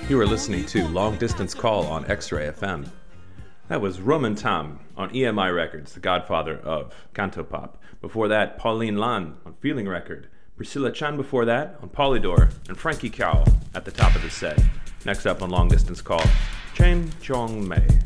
You are listening to Long Distance Call on X-Ray FM. That was Roman Tam on EMI Records, the godfather of Cantopop. Before that, Pauline Lan on Feeling Record, Priscilla Chan before that on Polydor, and Frankie Cao at the top of the set. Next up on Long Distance Call, Chen Chong Mei.